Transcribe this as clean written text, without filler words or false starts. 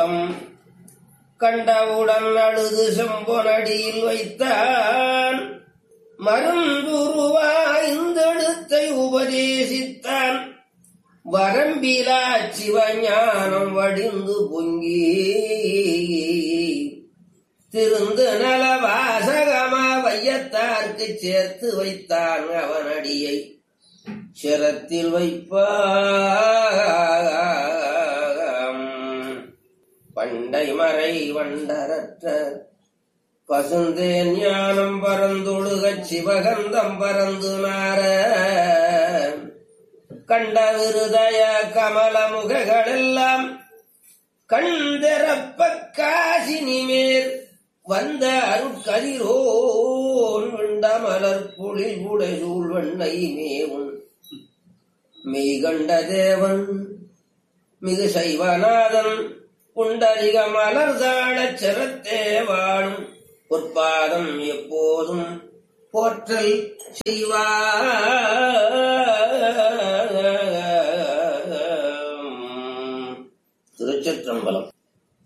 கண்டவுடன் அழுது செம்பொனடியில் வைத்தான். மருந்துருவாய்ந்தெழுத்தை உபதேசித்தான். வரம்பிலா சிவஞானம் வடிந்து பொங்கி திருந்து நல வாசகமா வையத்தார்க்கு சேர்த்து வைத்தான். அவனடியை சிரத்தில் வைப்பாம். பண்டை மறை வண்டரற்ற பசுந்தேன் ஞானம் பரந்தொழுகச் சிவகந்தம் பரந்து நார கண்ட விருதய கமல முகங்களெல்லாம் கண்திறப்ப காசினிமேல் வந்த அருட்கதிரோன் விண்ட மலர் பொழில் உடைசூழ் வெண்ணை மேவும் மெய்கண்ட தேவன் மிகு சைவநாதன் புண்டரிக மலர்தாழச் சிரத்தே வாழும் பொற்பாதம் எப்போதும் போற்றல் செய்வார். திருச்சிற்றம்பலம்.